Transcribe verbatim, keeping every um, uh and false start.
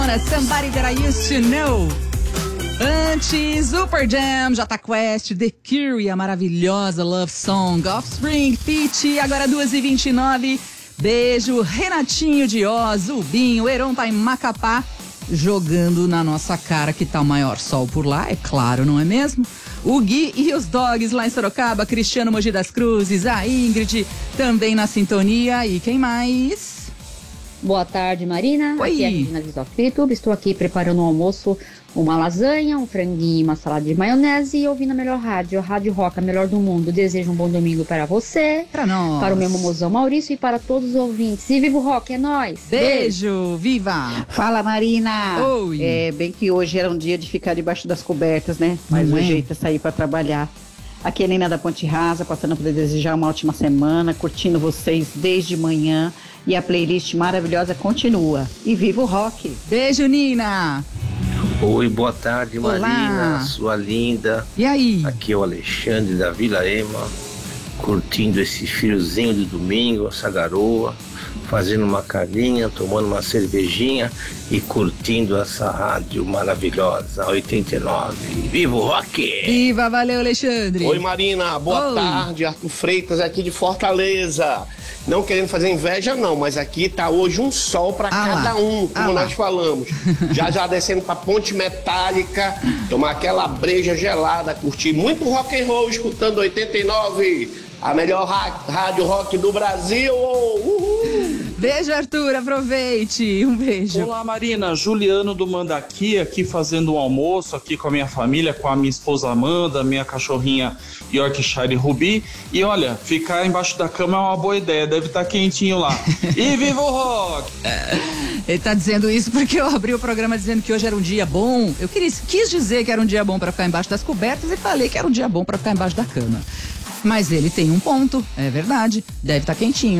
Somebody That I Used to Know. Antes, Super Jam, Jota Quest, The Cure e a maravilhosa Love Song, Offspring, Pitty, agora duas e vinte e nove. Beijo, Renatinho de Oz, Zubinho, Heron tá em Macapá, jogando na nossa cara que tá o maior sol por lá, é claro, não é mesmo? O Gui e os Dogs lá em Sorocaba, Cristiano Mogi das Cruzes, a Ingrid também na sintonia, e quem mais? Boa tarde, Marina. Oi. Aqui é a Regina Vitor. Estou aqui preparando um almoço, uma lasanha, um franguinho, uma salada de maionese e ouvindo a melhor rádio, a Rádio Rock, a melhor do mundo. Desejo um bom domingo para você, para nós, para o meu mamozão Maurício e para todos os ouvintes. E viva o rock, é nóis! Beijo, Beijo. Viva! Fala, Marina! Oi! É, bem que hoje era um dia de ficar debaixo das cobertas, né? Mas Não o é? jeito é sair para trabalhar. Aqui é Helena da Ponte Rasa, passando para desejar uma ótima semana, curtindo vocês desde manhã. E a playlist maravilhosa continua. E viva o rock! Beijo, Nina! Oi, boa tarde, Olá. Marina, sua linda. E aí? Aqui é o Alexandre da Vila Ema, curtindo esse friozinho de domingo, essa garoa, fazendo uma carninha, tomando uma cervejinha e curtindo essa rádio maravilhosa, oitenta e nove. Viva o rock! Viva, valeu, Alexandre! Oi, Marina, boa Oi. tarde, Arthur Freitas aqui de Fortaleza. Não querendo fazer inveja não, mas aqui tá hoje um sol para Ah cada lá. um, como Ah lá. nós falamos. Já já descendo pra Ponte Metálica, tomar aquela breja gelada, curtir muito rock and roll, escutando oitenta e nove, a melhor ra- rádio rock do Brasil. Uhul. Beijo, Arthur, aproveite. Um beijo. Olá, Marina, Juliano do Mandaqui, aqui fazendo um almoço aqui com a minha família, com a minha esposa Amanda, minha cachorrinha Yorkshire Ruby. E olha, ficar embaixo da cama é uma boa ideia, deve estar quentinho lá. E viva o rock! Ele tá dizendo isso porque eu abri o programa dizendo que hoje era um dia bom. Eu quis, quis dizer que era um dia bom para ficar embaixo das cobertas e falei que era um dia bom para ficar embaixo da cama. Mas ele tem um ponto, é verdade, deve estar quentinho.